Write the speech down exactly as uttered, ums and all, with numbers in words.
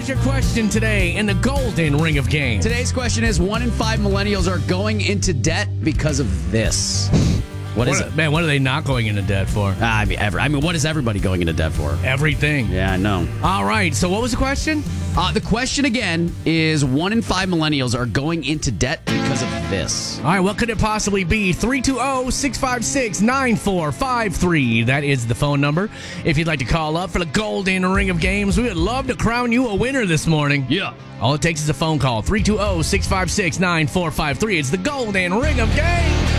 your question today in the golden ring of game? Today's question is: one in five millennials are going into debt because of this. What is What- it? Man, what are they not going into debt for? Ah, I mean, ever. I mean, what is everybody going into debt for? Everything. Yeah, I know. All right, so what was the question? Uh, the question again is: one in five millennials are going into debt because of this. All right, what could it possibly be? three two zero, six five six, nine four five three. That is the phone number. If you'd like to call up for the golden ring of games, we would love to crown you a winner this morning. Yeah. All it takes is a phone call. three two zero, six five six, nine four five three. It's the golden ring of games.